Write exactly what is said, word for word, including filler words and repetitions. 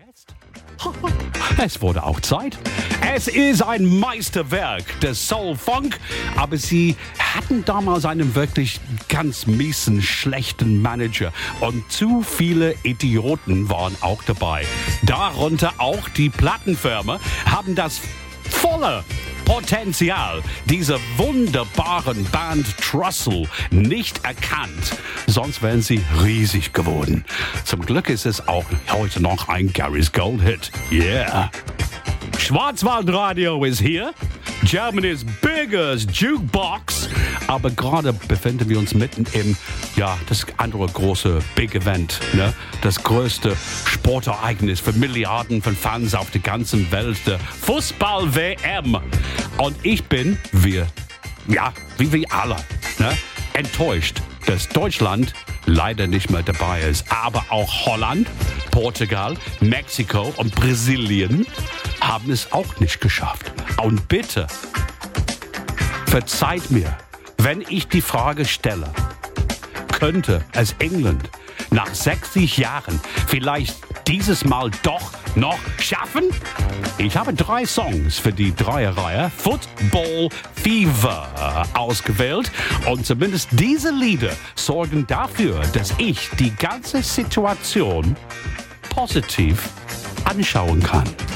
jetzt? Es wurde auch Zeit. Es ist ein Meisterwerk des Soul Funk, aber sie hatten damals einen wirklich ganz miesen, schlechten Manager und zu viele Idioten waren auch dabei. Darunter auch die Plattenfirma haben das volle Potenzial dieser wunderbaren Band Trussell nicht erkannt. Sonst wären sie riesig geworden. Zum Glück ist es auch heute noch ein Gary's Gold Hit. Yeah. Schwarzwaldradio ist hier. Germany's biggest jukebox. Aber gerade befinden wir uns mitten im, ja, das andere große Big Event, ne? Das größte Sportereignis für Milliarden von Fans auf der ganzen Welt, der Fußball-W M. Und ich bin, wir, ja, wie wir alle, ne? enttäuscht, dass Deutschland leider nicht mehr dabei ist. Aber auch Holland, Portugal, Mexiko und Brasilien haben es auch nicht geschafft. Und bitte, verzeiht mir, wenn ich die Frage stelle, könnte es England nach sechzig Jahren vielleicht dieses Mal doch noch schaffen? Ich habe drei Songs für die Dreierreihe Football Fever ausgewählt und zumindest diese Lieder sorgen dafür, dass ich die ganze Situation positiv anschauen kann.